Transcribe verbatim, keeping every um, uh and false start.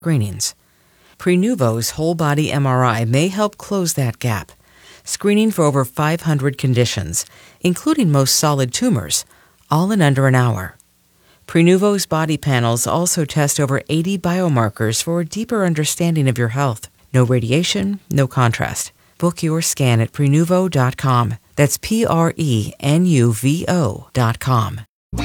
screenings. Prenuvo's whole-body M R I may help close that gap, screening for over five hundred conditions, including most solid tumors, all in under an hour. Prenuvo's body panels also test over eighty biomarkers for a deeper understanding of your health. No radiation, no contrast. Book your scan at Prenuvo dot com. That's P R E N U V O dot com.